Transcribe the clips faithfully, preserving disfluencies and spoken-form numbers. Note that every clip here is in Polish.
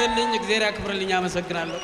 ይስጥልኝ። እግዚአብሔር ያክብርልኝ። አመሰግናለሁ።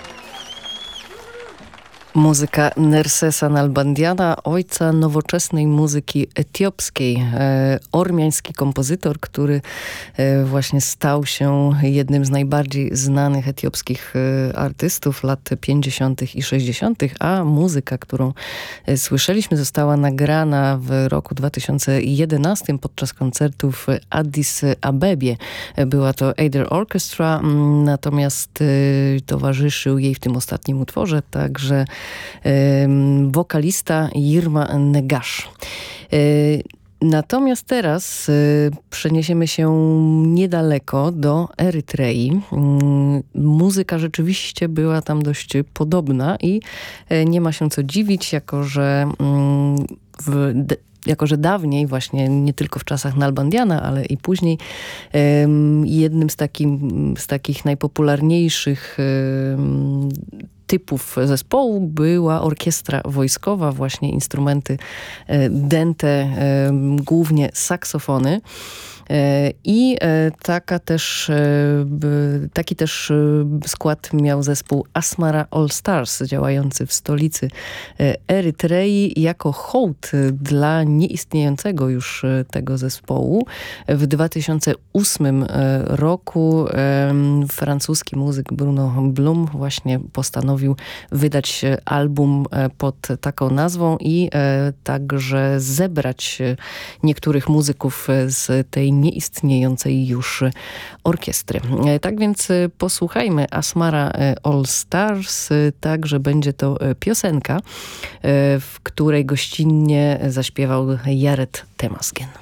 Muzyka Nersesa Nalbandiana, ojca nowoczesnej muzyki etiopskiej. E, ormiański kompozytor, który e, właśnie stał się jednym z najbardziej znanych etiopskich e, artystów lat pięćdziesiątych i sześćdziesiątych, a muzyka, którą e, słyszeliśmy, została nagrana w roku dwa tysiące jedenastym podczas koncertu w Addis Abebie. E, była to Eider Orchestra, m, natomiast e, towarzyszył jej w tym ostatnim utworze także wokalista Yirma Negash. Natomiast teraz przeniesiemy się niedaleko do Erytrei. Muzyka rzeczywiście była tam dość podobna i nie ma się co dziwić, jako że w Jako że dawniej, właśnie nie tylko w czasach Nalbandiana, ale i później, jednym z, takim, z takich najpopularniejszych typów zespołu była orkiestra wojskowa, właśnie instrumenty dęte, głównie saksofony. I taka też, taki też skład miał zespół Asmara All Stars, działający w stolicy Erytrei jako hołd dla nieistniejącego już tego zespołu. W dwa tysiące ósmym roku francuski muzyk Bruno Blum właśnie postanowił wydać album pod taką nazwą i także zebrać niektórych muzyków z tej nieistniejącej już orkiestry. Tak więc posłuchajmy Asmara All Stars, także będzie to piosenka, w której gościnnie zaśpiewał Jared Temasgen.